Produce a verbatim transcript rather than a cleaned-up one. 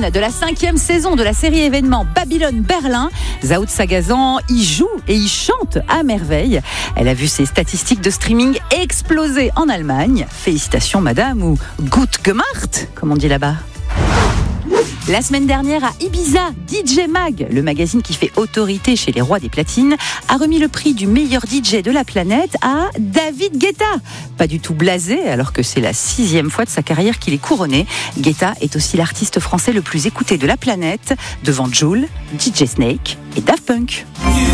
championne de la cinquième saison de la série événement Babylone Berlin. Zaoud Sagazan y joue et y chante à merveille. Elle a vu ses statistiques de streaming exploser en Allemagne. Félicitations madame, ou gut gemacht, comme on dit là-bas. La semaine dernière à Ibiza, D J Mag, le magazine qui fait autorité chez les rois des platines, a remis le prix du meilleur D J de la planète à David Guetta. Pas du tout blasé, alors que c'est la sixième fois de sa carrière qu'il est couronné. Guetta est aussi l'artiste français le plus écouté de la planète, devant Jul, D J Snake et Daft Punk.